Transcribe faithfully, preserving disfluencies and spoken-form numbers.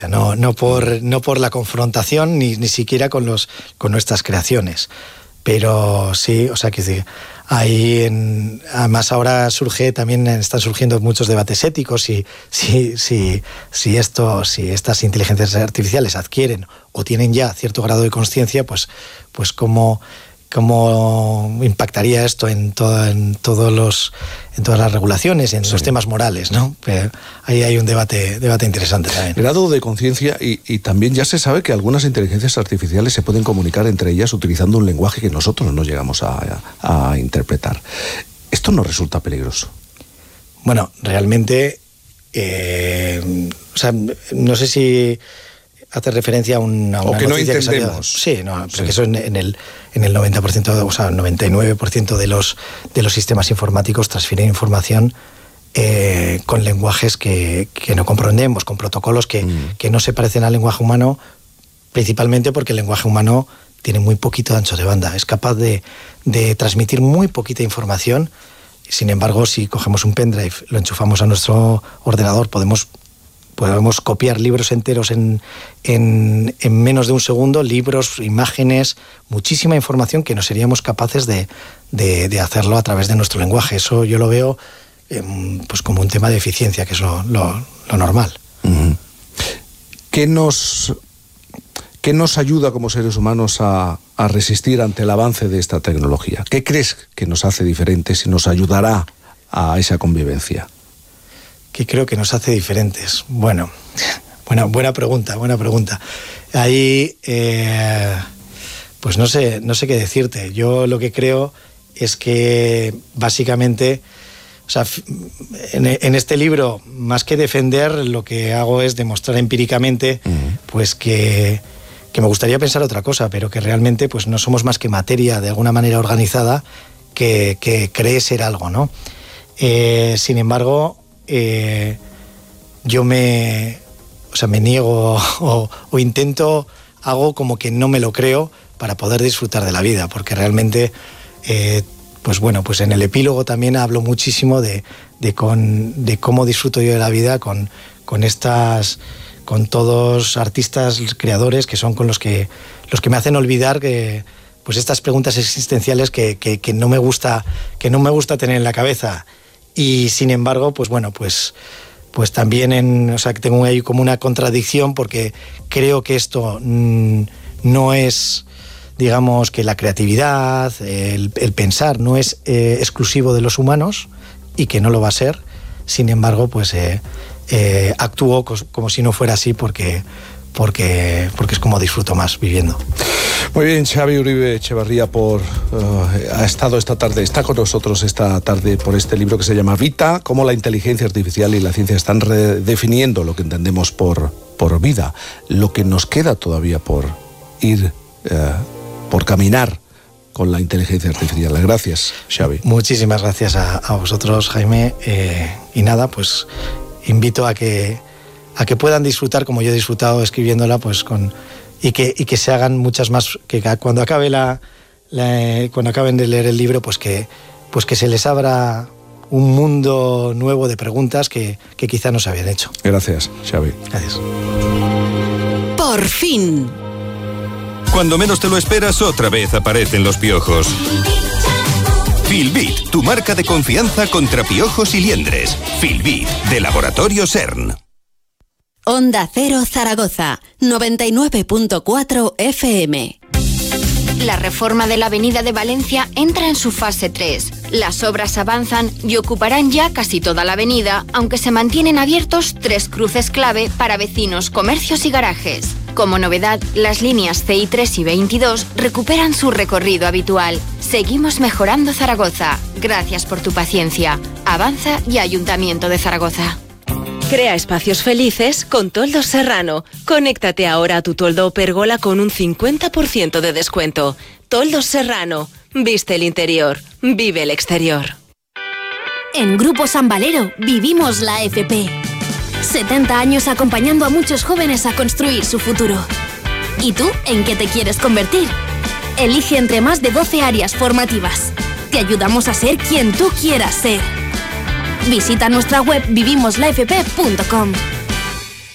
No, no por, no por la confrontación ni, ni siquiera con, los, con nuestras creaciones. Pero sí, o sea, que sí, ahí en, además ahora surge también, están surgiendo muchos debates éticos si, si, si, si, esto, si estas inteligencias artificiales adquieren o tienen ya cierto grado de consciencia, pues, pues cómo, cómo impactaría esto en, todo, en, todos los, en todas las regulaciones, en sí. los temas morales, ¿no? Pero ahí hay un debate, debate interesante también. Grado de conciencia y, y también ya se sabe que algunas inteligencias artificiales se pueden comunicar entre ellas utilizando un lenguaje que nosotros no llegamos a, a, a interpretar. ¿Esto no resulta peligroso? Bueno, realmente, eh, o sea, no sé si hace referencia a una, a una o que no noticia entendemos. Que sí, no, porque sí. eso en, en el en el noventa por ciento, o sea, el noventa y nueve por ciento de los de los sistemas informáticos transfieren información eh, con lenguajes que, que no comprendemos, con protocolos que, mm. que no se parecen al lenguaje humano, principalmente porque el lenguaje humano tiene muy poquito ancho de banda, es capaz de, de transmitir muy poquita información. Sin embargo, si cogemos un pendrive, lo enchufamos a nuestro ordenador, podemos Podemos copiar libros enteros en, en, en menos de un segundo, libros, imágenes, muchísima información que no seríamos capaces de, de, de hacerlo a través de nuestro lenguaje. Eso yo lo veo eh, pues como un tema de eficiencia, que es lo, lo, lo normal. Uh-huh. ¿Qué nos, qué nos ayuda como seres humanos a, a resistir ante el avance de esta tecnología? ¿Qué crees que nos hace diferentes y nos ayudará a esa convivencia? ¿Qué creo que nos hace diferentes? Bueno, buena, buena pregunta, buena pregunta. Ahí, eh, pues no sé, no sé qué decirte. Yo lo que creo es que básicamente, o sea, en, en este libro, más que defender, lo que hago es demostrar empíricamente, uh-huh. pues que, que me gustaría pensar otra cosa, pero que realmente, pues no somos más que materia de alguna manera organizada que, que cree ser algo, ¿no? Eh, sin embargo, Eh, yo me, o sea, me niego o, o intento, hago como que no me lo creo para poder disfrutar de la vida, porque realmente, eh, pues bueno, pues en el epílogo también hablo muchísimo de, de, con, de cómo disfruto yo de la vida con, con estas, con todos artistas, creadores que son con los que, los que me hacen olvidar que, pues estas preguntas existenciales que, que, que no me gusta, que no me gusta tener en la cabeza. Y sin embargo, pues bueno, pues, pues también en, o sea, que tengo ahí como una contradicción, porque creo que esto mmm, no es, digamos, que la creatividad, el, el pensar no es eh, exclusivo de los humanos y que no lo va a ser. Sin embargo, pues eh, eh, actúo cos, como si no fuera así, porque porque porque es como disfruto más viviendo. Muy bien, Xavi Uribe Echevarría por, uh, ha estado esta tarde, está con nosotros esta tarde por este libro que se llama Vita, cómo la inteligencia artificial y la ciencia están redefiniendo lo que entendemos por, por vida, lo que nos queda todavía por ir, uh, por caminar con la inteligencia artificial. Gracias, Xavi. Muchísimas gracias a, a vosotros, Jaime, eh, y nada, pues invito a que a que puedan disfrutar como yo he disfrutado escribiéndola, pues con y que y que se hagan muchas más, que cuando acabe la, la cuando acaben de leer el libro, pues que pues que se les abra un mundo nuevo de preguntas que, que quizá no se habían hecho. Gracias, Xavi. Gracias. Por fin. Cuando menos te lo esperas, otra vez aparecen los piojos. Filbit, tu marca de confianza contra piojos y liendres. Filbit, de Laboratorio CERN. Onda Cero Zaragoza, noventa y nueve punto cuatro F M. La reforma de la Avenida de Valencia entra en su fase tres. Las obras avanzan y ocuparán ya casi toda la avenida, aunque se mantienen abiertos tres cruces clave para vecinos, comercios y garajes. Como novedad, las líneas C I tres y veintidós recuperan su recorrido habitual. Seguimos mejorando Zaragoza. Gracias por tu paciencia. Avanza y Ayuntamiento de Zaragoza. Crea espacios felices con Toldos Serrano. Conéctate ahora a tu toldo o pérgola con un cincuenta por ciento de descuento. Toldos Serrano. Viste el interior. Vive el exterior. En Grupo San Valero vivimos la F P. setenta años acompañando a muchos jóvenes a construir su futuro. ¿Y tú en qué te quieres convertir? Elige entre más de doce áreas formativas. Te ayudamos a ser quien tú quieras ser. Visita nuestra web vivimos la f p punto com.